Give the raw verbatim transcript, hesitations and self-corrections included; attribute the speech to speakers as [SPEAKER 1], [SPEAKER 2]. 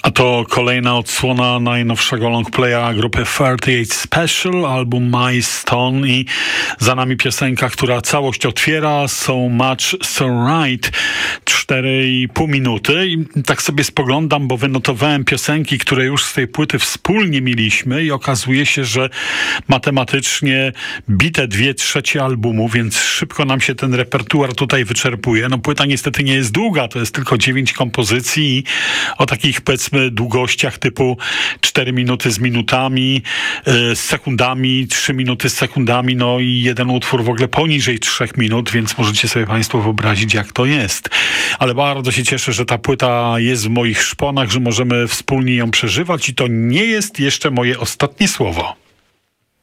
[SPEAKER 1] A to kolejna odsłona najnowszego longplaya grupy trzydzieści osiem Special, album My Stone, i za nami piosenka, która całość otwiera, So Much So Right, cztery i pół minuty. I tak sobie spoglądam, bo wynotowałem piosenki, które już z tej płyty wspólnie mieliśmy, i okazuje się, że matematycznie bite dwie trzecie albumu, więc szybko nam się ten repertuar tutaj wyczerpuje. No płyta niestety nie jest długa, to jest tylko dziewięć kompozycji i o takich, powiedzmy, długościach typu cztery minuty z minutami, z sekundami, trzy minuty z sekundami, no i jeden utwór w ogóle poniżej trzech minut, więc możecie sobie państwo wyobrazić, jak to jest. Ale bardzo się cieszę, że ta płyta jest w moich szponach, że możemy wspólnie ją przeżywać, i to nie jest jeszcze moje ostatnie słowo.